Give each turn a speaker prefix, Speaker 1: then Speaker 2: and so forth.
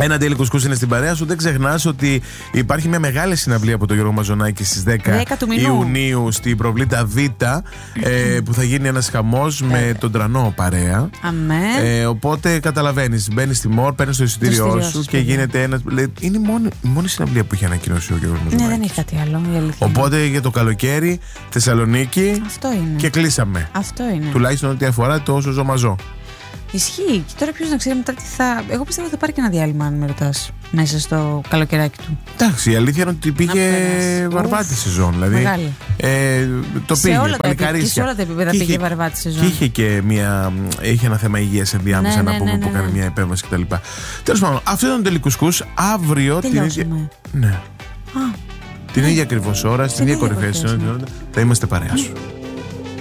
Speaker 1: Ένα ντέλι κουσκούς είναι στην παρέα σου. Δεν ξεχνάς ότι υπάρχει μια μεγάλη συναυλία από τον Γιώργο Μαζονάκη στις 10 Ιουνίου στην Προβλήτα Β, που θα γίνει ένας χαμός με τον Τρανό παρέα. Οπότε καταλαβαίνεις, μπαίνεις στη ΜΟΡ, παίρνεις το εισιτήριό σου και γίνεται ένας. Είναι η μόνη συναυλία που έχει ανακοινώσει ο Γιώργος Μαζονάκης.
Speaker 2: Ναι, δεν έχει κάτι άλλο.
Speaker 1: Οπότε για το καλοκαίρι Θεσσαλονίκη και κλείσαμε.
Speaker 2: Αυτό είναι.
Speaker 1: Τουλάχιστον ό,τι αφορά το Όσο Ζω Μαζό.
Speaker 2: Ισχύει. Και τώρα ποιος να ξέρει μετά τι θα. Εγώ πιστεύω ότι θα πάρει και ένα διάλειμμα, αν με ρωτάς, μέσα στο καλοκαιράκι του.
Speaker 1: Εντάξει, η αλήθεια είναι ότι πήγε βαρβάτη σεζόν. Δηλαδή, το πήγε.
Speaker 2: Και σε όλα τα επίπεδα πήγε βαρβάτη σεζόν.
Speaker 1: Και είχε και είχε ένα θέμα υγείας ενδιάμεσα να πούμε, που έκανε μια επέμβαση κτλ. Τέλος πάντων, αυτό ήταν το Ντέλι Κουσκούς. Αύριο την ίδια. Ναι. Την ίδια ακριβώς ώρα, στην ίδια κορυφαία θα είμαστε παρέα σου.